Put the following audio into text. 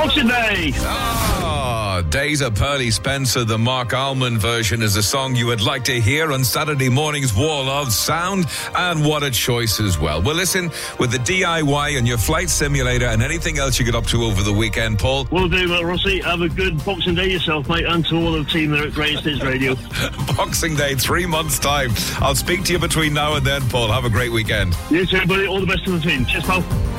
Boxing Day. Days of Pearly Spencer, the Mark Almond version, is a song you would like to hear on Saturday morning's Wall of Sound, and what a choice as well. Well, listen, with the DIY and your flight simulator and anything else you get up to over the weekend, Paul. Will do, Rossi. Have a good Boxing Day yourself, mate, and to all of the team there at Greatest Hits Radio. Boxing Day, 3 months' time. I'll speak to you between now and then, Paul. Have a great weekend. You too, buddy. All the best to the team. Cheers, pal.